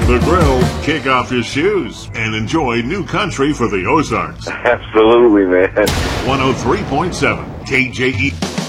the grill, kick off your shoes, and enjoy new country for the Ozarks. Absolutely, man. 103.7 KJE.